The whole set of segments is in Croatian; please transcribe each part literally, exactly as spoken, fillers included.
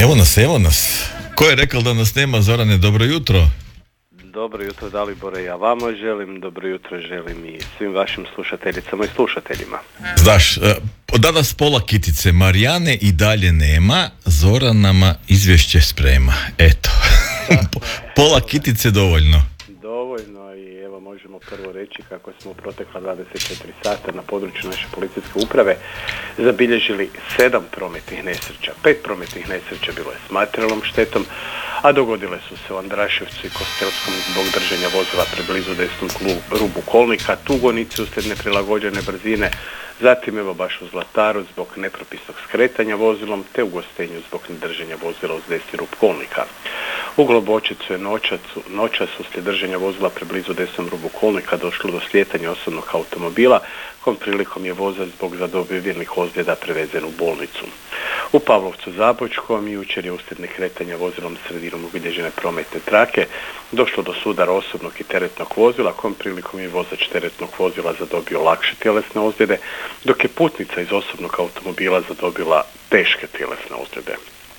Evo nas, evo nas. Ko je rekao da nas nema, Zorane? Dobro jutro. Dobro jutro, Dalibore, ja vama želim, dobro jutro želim i svim vašim slušateljicama i slušateljima. Znaš, od danas pola kitice, Marijane i dalje nema, Zoranama izvješće sprema. Eto, pola kitice dovoljno. Dovoljno i evo možemo prvo reći kako smo u protekla dvadeset četiri sata na području naše policijske uprave zabilježili sedam prometnih nesreća. Pet prometnih nesreća bilo je s materijalnom štetom, a dogodile su se u Andraševcu i Kostelskom zbog držanja vozila preblizu desnom rubu kolnika, Tugonici uslijed neprilagođene brzine, zatim evo baš u Zlataru zbog nepropisnog skretanja vozilom, te u Gostenju zbog nedržanja vozila uz desni rub kolnika. U Globočicu je noćacu, noćas uslijed držanja vozila preblizu desnom rubu kolnika došlo do slijetanja osobnog automobila, kom prilikom je vozač zbog zadobivenih ozljeda prevezen u bolnicu. U Pavlovcu Zabočkom jučer je uslijed nekretanja vozilom sredinom obilježene prometne trake došlo do sudara osobnog i teretnog vozila, kom prilikom je vozač teretnog vozila zadobio lakše tjelesne ozljede, dok je putnica iz osobnog automobila zadobila teške tjelesne ozljede.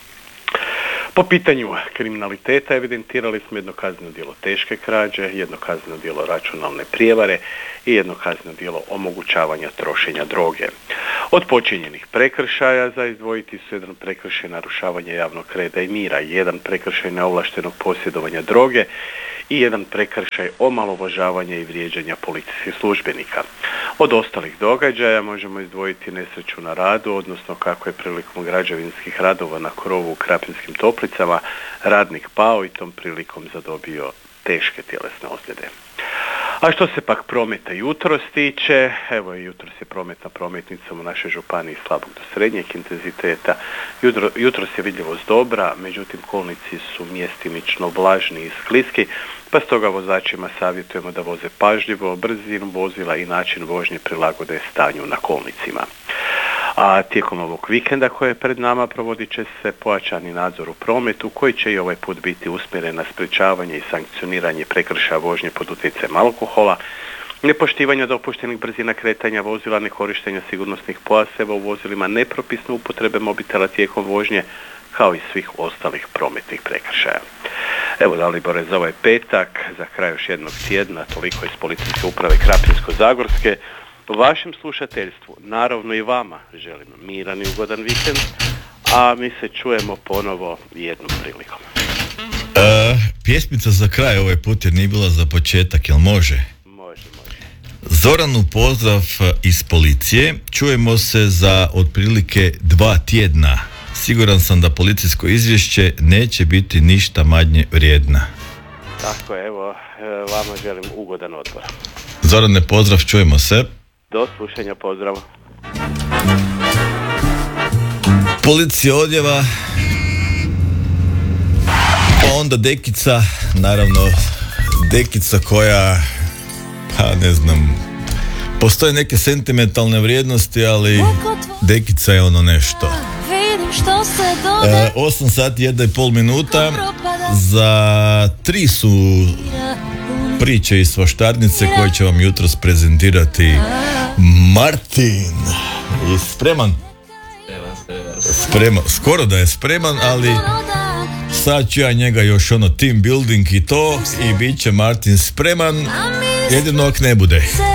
Po pitanju kriminaliteta evidentirali smo jedno kazneno djelo teške krađe, jedno kazneno djelo računalne prijevare i jedno kazneno djelo omogućavanja trošenja droge. Od počinjenih prekršaja za izdvojiti su jedan prekršaj narušavanja javnog reda i mira, jedan prekršaj neovlaštenog posjedovanja droge i jedan prekršaj omalovažavanja i vrijeđanja policijskih službenika. Od ostalih događaja možemo izdvojiti nesreću na radu, odnosno kako je prilikom građevinskih radova na krovu u Krapinskim Toplicama radnik pao i tom prilikom zadobio teške tjelesne ozljede. A što se pak prometa jutros tiče, evo je jutros je promet na prometnicama u našoj županiji slabog do srednjeg intenziteta. Jutro, jutros je vidljivost dobra, međutim kolnici su mjestimično vlažni i skliski, pa stoga vozačima savjetujemo da voze pažljivo, brzinu vozila i način vožnje prilagode stanju na kolnicima. A tijekom ovog vikenda koje je pred nama provodit će se pojačani nadzor u prometu koji će i ovaj put biti usmjeren na sprječavanje i sankcioniranje prekršaja vožnje pod utjecajem alkohola, nepoštivanja dopuštenih brzina kretanja vozila, nekorištenja sigurnosnih pojaseva u vozilima, nepropisne upotrebe mobitela tijekom vožnje, kao i svih ostalih prometnih prekršaja. Evo, Dalibore, za ovaj petak, za kraj još jednog tjedna, toliko iz policijske uprave Krapinsko-zagorske. Vašem slušateljstvu, naravno i vama, želim miran i ugodan vikend, a mi se čujemo ponovo jednom prilikom. E, pjesmica za kraj ovaj put jer nije bila za početak, jel može? Može, može. Zoranu pozdrav iz policije, čujemo se za otprilike dva tjedna. Siguran sam da policijsko izvješće neće biti ništa manje vrijedna. Tako je, evo, vama želim ugodan odmor. Zorane, pozdrav, čujemo se. Do slušanja, pozdrav. Policija odjeva, pa onda dekica, naravno dekica koja, pa ne znam, postoje neke sentimentalne vrijednosti, ali dekica je ono nešto. E, osam sati, jedna i pol minuta, za tri su priče iz svaštarnice koje će vam jutros prezentirati Martin. Je spreman? Spreman, skoro da je spreman, ali sad ću ja njega još ono team building i to i bit će Martin spreman, jedino ako ne bude.